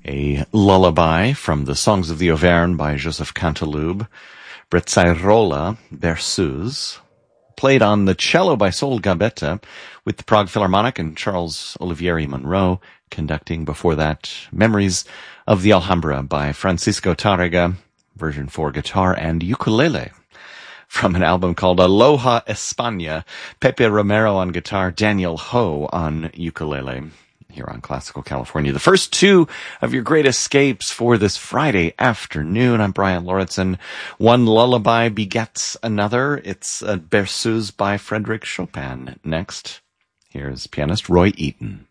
A lullaby from the Songs of the Auvergne by Joseph Canteloube, Brezzarola Berceuse, played on the cello by Sol Gabetta, with the Prague Philharmonic and Charles Olivieri Monroe conducting. Before that, Memories of the Alhambra by Francisco Tárrega, version for guitar and ukulele. From an album called Aloha España, Pepe Romero on guitar, Daniel Ho on ukulele, here on Classical California. The first two of your great escapes for this Friday afternoon. I'm Brian Lauritsen. One lullaby begets another. It's a Berceuse by Frédéric Chopin. Next, here's pianist Roy Eaton.